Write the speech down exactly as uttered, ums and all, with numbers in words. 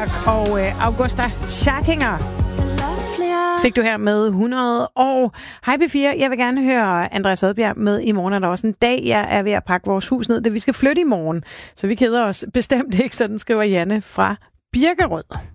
Kirk og øh, Augusta Scharkinger fik du her med hundrede år. Hej P fire, jeg vil gerne høre Andreas Odbjerg med i morgen. Er der også en dag, jeg er ved at pakke vores hus ned, det vi skal flytte i morgen. Så vi keder os bestemt ikke, sådan skriver Janne fra Birkerød.